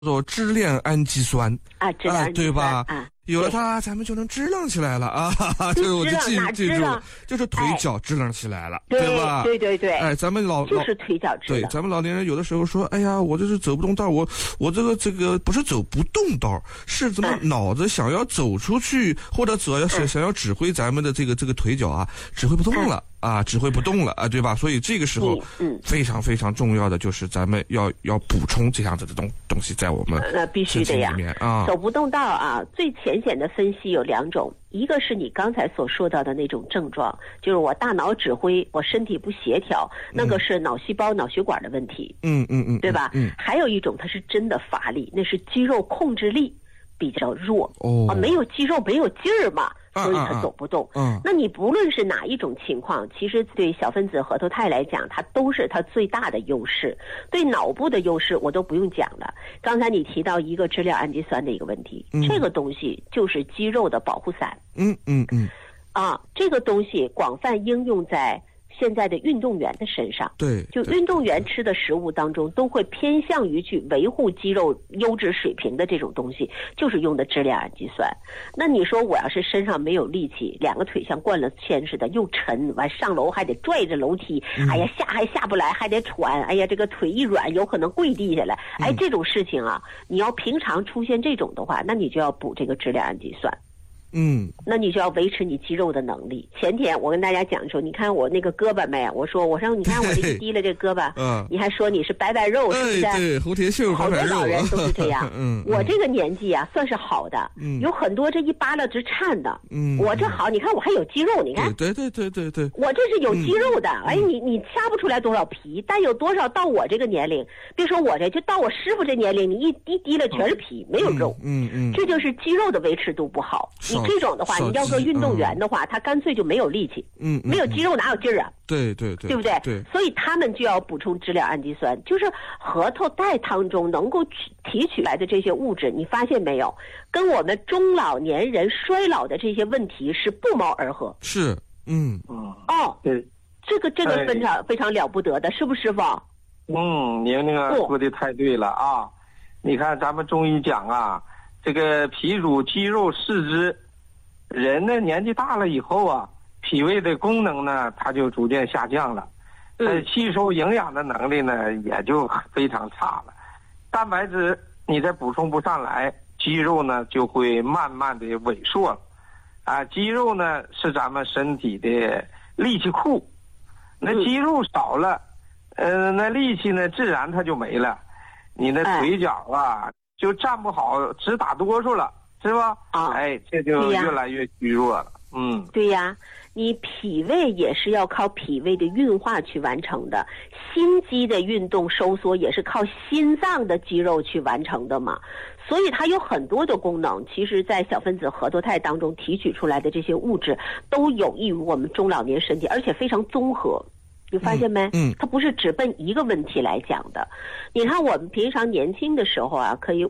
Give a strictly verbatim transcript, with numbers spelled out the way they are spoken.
做支链氨基酸啊，支链氨基酸、 啊、对吧？ 啊， 有了它，咱们就能支棱起来了啊！这个我就记记住了，就是腿脚支棱起来了， 哎、 对吧？ 对对对， 哎，咱们老就是腿脚支棱。 对，咱们老年人有的时候说，哎呀，我这是走不动道，我我这个这个不是走不动道，是怎么脑子想要走出去，嗯、或者主要想想要指挥咱们的这个这个腿脚啊，指挥不动了。嗯啊，指挥不动了啊，对吧？所以这个时候，嗯，非常非常重要的就是咱们要要补充这样子的东东西在我们那必须的呀啊。 走不动道啊，最浅显的分析有两种，一个是你刚才所说到的那种症状，就是我大脑指挥，我身体不协调，那个是脑细胞、脑血管的问题， 嗯嗯嗯， 对吧？嗯，还有一种它是真的乏力，那是肌肉控制力比较弱哦， 啊，没有肌肉没有劲儿嘛。所以他走不动。嗯、啊啊，那你不论是哪一种情况，其实对小分子核桃肽来讲，它都是它最大的优势。对脑部的优势我都不用讲了。刚才你提到一个支链氨基酸的一个问题，嗯、这个东西就是肌肉的保护伞。 嗯嗯嗯。 啊，这个东西广泛应用在现在的运动员的身上， 对， 就运动员吃的食物当中都会偏向于去维护肌肉优质水平的这种东西，就是用的支链氨基酸。那你说我要是身上没有力气，两个腿像灌了铅似的，又沉，完上楼还得拽着楼梯，嗯、哎呀下还下不来，还得喘，哎呀这个腿一软，有可能跪地下来，哎这种事情啊，你要平常出现这种的话，那你就要补这个支链氨基酸。 嗯， 那你就要维持你肌肉的能力。前天我跟大家讲说，你看我那个胳膊没？我说我说你看我这个低了这胳膊，嗯，你还说你是白白肉，是不是？ 哎、对，蝴蝶袖好多老人都是这样。 嗯， 我这个年纪啊，算是好的。嗯，有很多这一扒拉直颤的。嗯，我这好，你看我还有肌肉，你看。 对对对对对。 我这是有肌肉的，嗯、哎，你你掐不出来多少皮，但有多少到我这个年龄，别说我这，就到我师傅这年龄，你一一低了全是皮，嗯、没有肉。 嗯 嗯, 嗯。 这就是肌肉的维持度不好。你这种的话，你要。要个运动员的话，嗯、他干脆就没有力气，嗯，没有肌肉哪有劲儿啊？ 对对对， 对不对？ 对， 所以他们就要补充支链氨基酸，就是核桃肽当中能够提取来的这些物质，你发现没有？跟我们中老年人衰老的这些问题是不谋而合。 是，嗯嗯哦，对，这个这个非常、哎、非常了不得的，是不是师傅？ 嗯，您那个说的太对了啊！哦、你看咱们中医讲啊，这个脾主肌肉四肢。人呢年纪大了以后啊，脾胃的功能呢，它就逐渐下降了，呃，吸收营养的能力呢也就非常差了，蛋白质你再补充不上来，肌肉呢就会慢慢的萎缩了，啊，肌肉呢是咱们身体的力气库，那肌肉少了，呃，那力气呢自然它就没了，你的腿脚啊就站不好，直打哆嗦了。是吧？啊、哦，哎，这就越来越虚弱了。嗯， 对呀，你脾胃也是要靠脾胃的运化去完成的，心肌的运动收缩也是靠心脏的肌肉去完成的嘛。所以它有很多的功能，其实在小分子核桃肽当中提取出来的这些物质都有益于我们中老年身体，而且非常综合。你发现没？ 嗯， 它不是只奔一个问题来讲的。你看我们平常年轻的时候啊，可以